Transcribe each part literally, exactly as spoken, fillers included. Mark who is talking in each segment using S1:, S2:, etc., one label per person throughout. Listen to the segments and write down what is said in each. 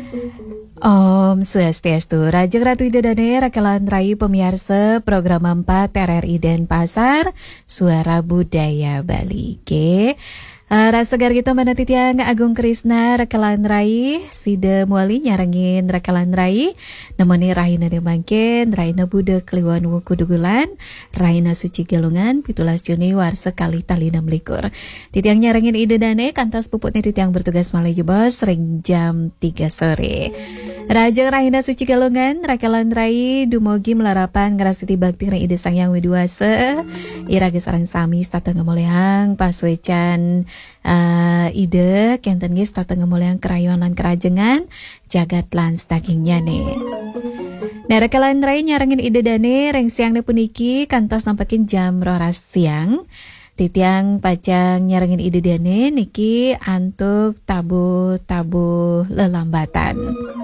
S1: Om Swastiastu, Raja Ratu Idedane Rakalan Rayu pemirsa program empat R R I Denpasar, Suara Budaya Bali. Oke. Uh, rasa segar kita menanti tiang Agung Krisna Rakalan Rai Sida Muali nyarangin Rakalan Rai nemoni Rahina Demangken Rahina Buddha Kliwon Wukudugulan Rahina Suci Galungan Pitulas Juni Warsa Kali Talina Melikur Titiang nyarangin ide dane kantas puputnya titiang bertugas Malai Jebos ring jam tiga sore. Raja Rahina Suci Galungan Rakalan Rai Dumogi melarapan ngerasiti bakti ring ide Sang Yang Widuasa Irage sarang sami stata ngemolehang paswecan Uh, ide kenten geus tata ngemuliang kerayon lan kerajengan jagat lan stagingnya nih. Nah rekalan rai nyarangin ide dane reng siang ne puniki kantos nampakin jam roras siang. Titiang pacang nyarangin ide dane niki antuk tabu-tabu lelambatan.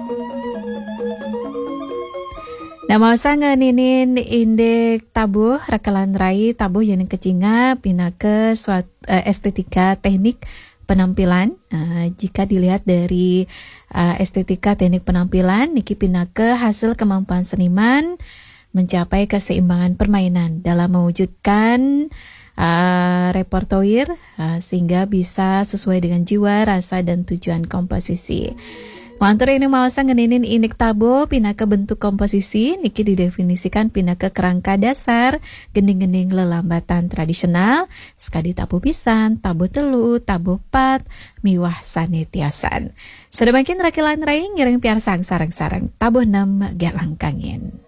S1: Nah mau sanga ninin indek tabuh rekalan rai tabuh yang kecinga pina ke suatu uh, estetika teknik penampilan. Uh, jika dilihat dari uh, estetika teknik penampilan niki pina ke hasil kemampuan seniman mencapai keseimbangan permainan dalam mewujudkan uh, repertoire uh, sehingga bisa sesuai dengan jiwa, rasa dan tujuan komposisi. Mantur ini mawasa ngeninin inik tabo pina ke bentuk komposisi niki didefinisikan pina ke kerangka dasar gening-gening lelambatan tradisional sekadi tabu pisan, tabu telu, tabu pat, miwah sanetiasan. Sedemakin rakilan rai ngiring piarsang sarang-sarang tabu enam galangkangin.